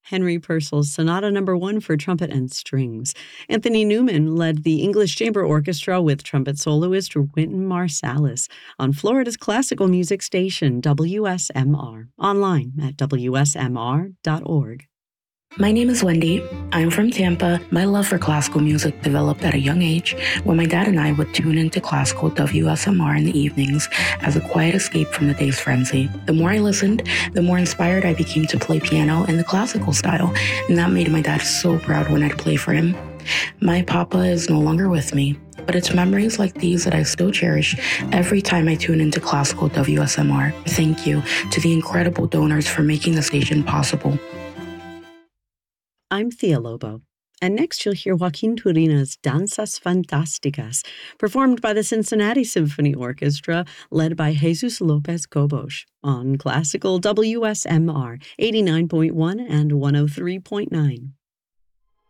Henry Purcell's Sonata No. 1 for trumpet and strings. Anthony Newman led the English Chamber Orchestra with trumpet soloist Wynton Marsalis on Florida's classical music station, WSMR, online at wsmr.org. My name is Wendy. I'm from Tampa. My love for classical music developed at a young age when my dad and I would tune into classical WSMR in the evenings as a quiet escape from the day's frenzy. The more I listened, the more inspired I became to play piano in the classical style, and that made my dad so proud when I'd play for him. My papa is no longer with me, but it's memories like these that I still cherish every time I tune into classical WSMR. Thank you to the incredible donors for making the station possible. I'm Thea Lobo, and next you'll hear Joaquin Turina's Danzas Fantásticas, performed by the Cincinnati Symphony Orchestra, led by Jesus Lopez Cobos, on classical WSMR 89.1 and 103.9.